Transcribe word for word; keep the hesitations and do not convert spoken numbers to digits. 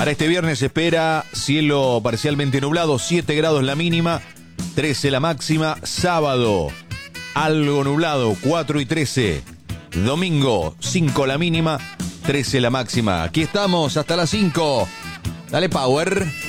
Para este viernes se espera cielo parcialmente nublado, siete grados la mínima, trece la máxima. Sábado, algo nublado, cuatro y trece. Domingo, cinco la mínima, trece la máxima. Aquí estamos hasta las cinco. Dale power.